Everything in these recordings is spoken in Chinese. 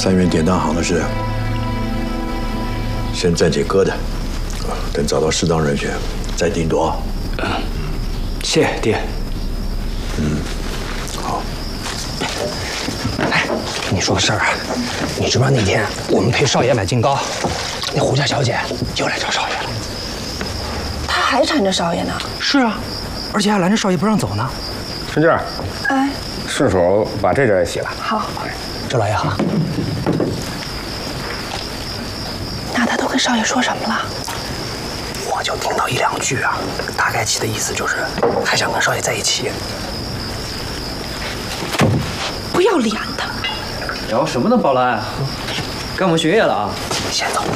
三元典当行的事，先暂且搁着，等找到适当人选再定夺。 谢爹。 好。 哎，你说个事儿啊，你知不知道那天我们陪少爷买金糕，那胡家小姐又来找少爷了。 她还缠着少爷呢。 是啊，而且还拦着少爷不让走呢。 春静， 哎， 顺手把这点也洗了。 好。 周老爷好。 那他都跟少爷说什么了？ 我就听到一两句啊，大概其的意思就是还想跟少爷在一起。 不要脸的！ 聊什么呢，宝兰？该我们学业了啊！ 先走吧。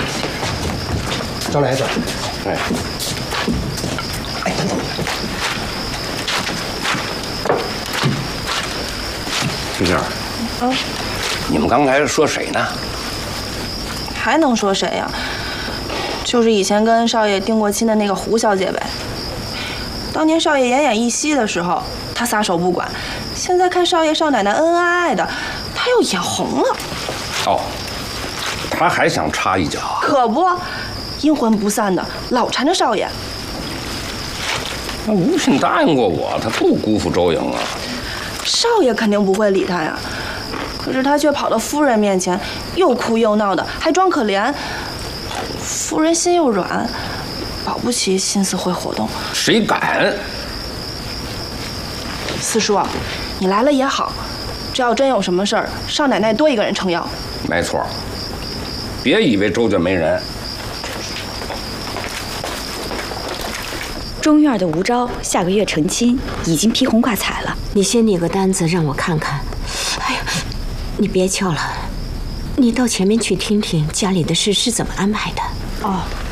周老爷走。 哎， 哎，等等。 春静，你们刚才说谁呢？ 还能说谁呀？就是以前跟少爷定过亲的那个胡小姐呗。当年少爷奄奄一息的时候，她撒手不管；现在看少爷少奶奶恩恩爱爱的，她又眼红了。 哦，他还想插一脚。 可不，阴魂不散的，老缠着少爷。 那吴信答应过我，他不辜负周莹啊。 少爷肯定不会理他呀，可是他却跑到夫人面前，又哭又闹的，还装可怜。夫人心又软，保不齐心思会活动。 谁敢？ 四叔，你来了也好，这要真有什么事儿，少奶奶多一个人撑腰。 没错，别以为周家没人。 中院的吴钊下个月成亲，已经批红挂彩了。 你先拟个单子让我看看。哎呀，你别敲了，你到前面去听听家里的事是怎么安排的。 哦。